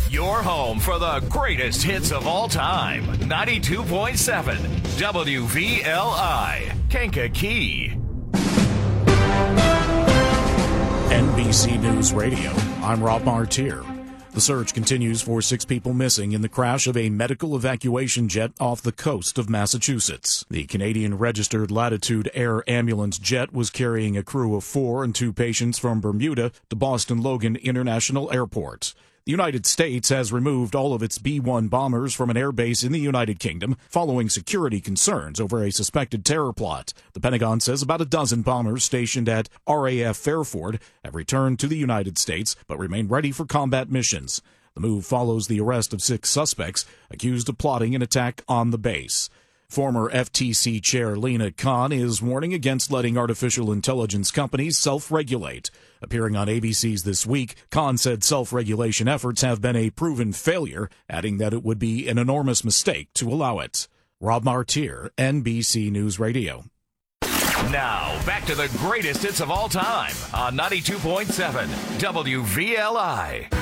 Your home for the greatest hits of all time. 92.7 WVLI, Kankakee. NBC News Radio. I'm Rob Martier. The search continues for 6 people missing in the crash of a medical evacuation jet off the coast of Massachusetts. The Canadian registered Latitude Air ambulance jet was carrying a crew of 4 and 2 patients from Bermuda to Boston Logan International Airport. The United States has removed all of its B-1 bombers from an airbase in the United Kingdom following security concerns over a suspected terror plot. The Pentagon says about a dozen bombers stationed at RAF Fairford have returned to the United States but remain ready for combat missions. The move follows the arrest of 6 suspects accused of plotting an attack on the base. Former FTC Chair Lina Khan is warning against letting artificial intelligence companies self-regulate. Appearing on ABC's This Week, Khan said self-regulation efforts have been a proven failure, adding that it would be an enormous mistake to allow it. Rob Martier, NBC News Radio. Now, back to the greatest hits of all time on 92.7 WVLI.